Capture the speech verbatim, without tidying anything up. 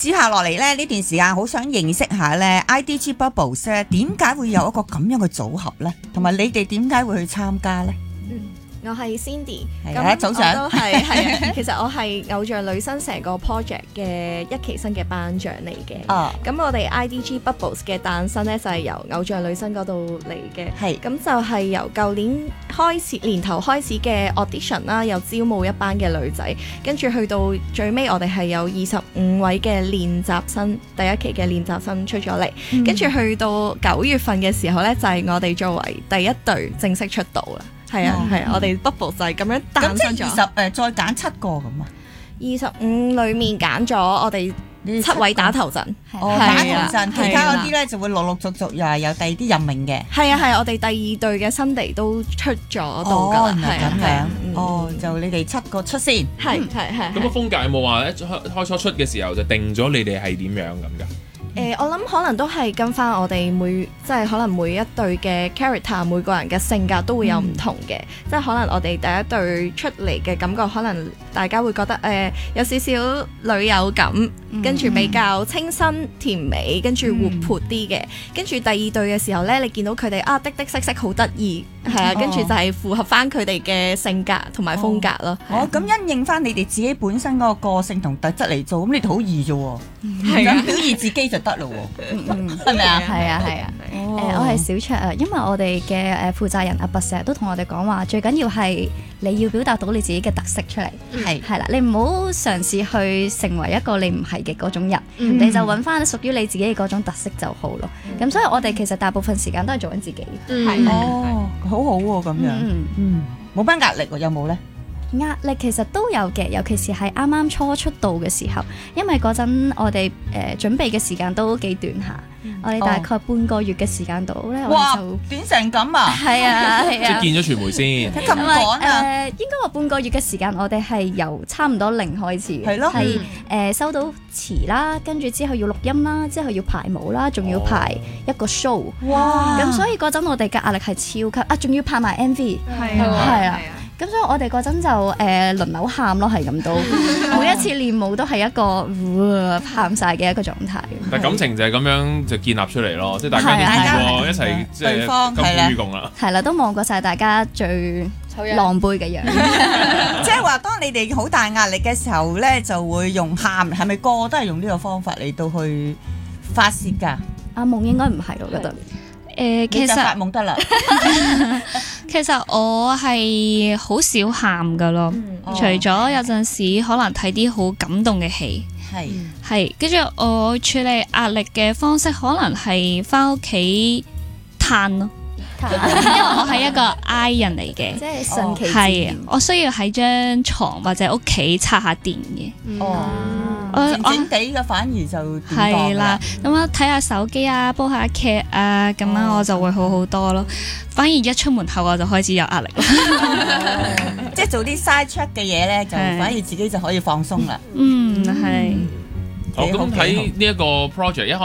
接下落嚟咧呢段時間，好想認識下咧 I D G Bubbles 咧，點解會有一個咁樣嘅組合咧？同埋你哋點解會去參加咧？ 嗯，我係 Cindy， 係啊，早上都係係啊。其實我係偶像女生成個 project 嘅一期生嘅班長嚟嘅。 哦， 咁我哋 I D G Bubbles 嘅誕生咧就係由偶像女生嗰度嚟嘅。 係咁就係由舊年開始年頭開始嘅 audition 啦，有招募一班嘅女仔，跟住去到最尾我哋係有二十五位嘅練習生，第一期嘅練習生出咗嚟，跟住、嗯、去到九月份嘅時候咧，就係、是、我哋作為第一隊正式出道啦。係啊係啊，我哋 Bubble 就係咁樣誕生咗。咁即係二十誒，再揀七個咁啊？二十五裡面揀咗我哋七位打頭陣， 哦，打頭陣，其他嗰啲咧就會陸陸續續又係有第二啲任命嘅。係啊係啊，我哋第二隊嘅新地都出咗道㗎啦，係咁樣。哦，就你哋七個出先， 係係係。 咁個風格有冇話一開開初出嘅時候就定咗你哋係點樣咁㗎？ 誒、呃，我諗可能都係跟翻我哋每即係可能每一隊嘅 character， 每個人嘅性格都會有唔同嘅，嗯、即係可能我哋第一隊出嚟嘅感覺，可能大家會覺得誒、呃、有少少女友感，嗯、跟住比較清新甜美，跟住活潑啲嘅。嗯、跟住第二隊嘅時候咧，你見到佢哋啊的的色色好得意，係啊，跟住就係符合翻佢哋嘅性格同埋風格咯。 哦，咁因應翻你哋自己本身嗰個個性同特質嚟做，咁你哋好易啫喎，係咁表現自己就得咯喎，係咪啊？ 係啊係啊，誒我係小卓啊，因為我哋嘅誒負責人阿伯成日都同我哋講話，最緊要係你要表達到你自己嘅特色出嚟，係係啦，你唔好嘗試去成為一個你唔係嘅嗰種人，嗯、你就揾翻屬於你自己嘅嗰種特色就好咯。咁、嗯、所以我哋其實大部分時間都係做緊自己，係、 嗯、哦，好好喎咁樣，嗯，冇乜壓力喎，有冇咧？ 壓力其實都有嘅，尤其是係啱啱初出道嘅時候，因為嗰陣我哋誒、呃、準備嘅時間都幾短下，嗯、我哋大概半個月嘅時間度咧， 哇， 我就短成咁啊！ 係啊係啊， 即係見咗傳媒先， 咁趕啊！ 誒，應該話半個月嘅時間，我哋係由差唔多零開始嘅， 係咯， 係誒收到詞啦，跟住之後要錄音啦，之後要排舞啦，仲要排一個 show， 哇！ 咁所以嗰陣我哋嘅壓力係超級啊，仲要拍埋 M V， 係啊係啊。咁所以我哋嗰陣就誒、呃、輪流喊咯，係咁都每一次練舞都係一個喊晒嘅一個狀態。 但感情就係咁樣就建立出嚟咯，即係大家都試過一齊即係甘苦與共啦。係啦，都望過晒大家最狼狽嘅樣。 即係話，當你哋好大壓力嘅時候咧，就會用喊，係咪個個都係用呢個方法嚟到去發泄㗎？ 阿夢應該唔係，我覺得。 誒、呃，其實發夢得啦。 其實我係好少喊噶咯，嗯哦、除咗有陣時可能睇啲好感動嘅戲，係係跟住我處理壓力嘅方式，可能係返屋企嘆咯。因為我係一個 I 人嚟嘅， 即係順其自然。 我需要喺張床或者屋企插下電嘅。 哦，靜靜地嘅反而就係啦。咁我睇下手機啊，煲下劇啊，咁樣我就會好好多咯。反而一出門口我就開始有壓力啦。 即係做啲 side track 嘅嘢咧，就反而自己就可以放鬆啦。 嗯，係。 好，咁睇呢一個 project 一開